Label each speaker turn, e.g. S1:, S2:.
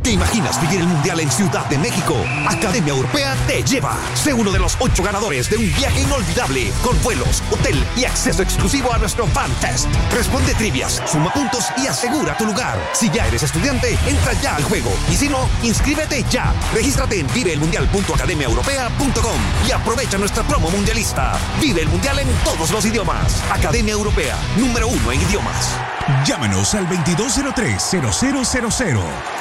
S1: ¿Te imaginas vivir el Mundial en Ciudad de México? Academia Europea te lleva. Sé uno de los 8 ganadores de un viaje inolvidable con vuelos, hotel y acceso exclusivo a nuestro Fan Fest. Responde trivias, suma puntos y asegura tu lugar. Si ya eres estudiante, entra ya al juego. Y si no, inscríbete ya. Regístrate en viveelmundial.academiaeuropea.com y aprovecha nuestra promo mundialista. Vive el Mundial en todos los idiomas. Academia Europea, número 1 en idiomas.
S2: Llámanos al 2203-0000.